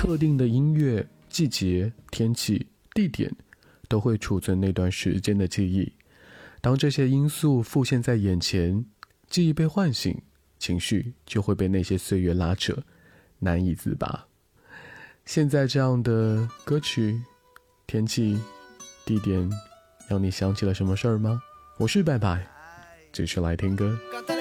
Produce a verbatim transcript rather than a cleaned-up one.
特定的音乐、季节、天气、地点都会储存那段时间的记忆。当这些因素浮现在眼前，记忆被唤醒，情绪就会被那些岁月拉扯，难以自拔。现在这样的歌曲、天气、地点，让你想起了什么事儿吗？我是拜拜，只是来听歌。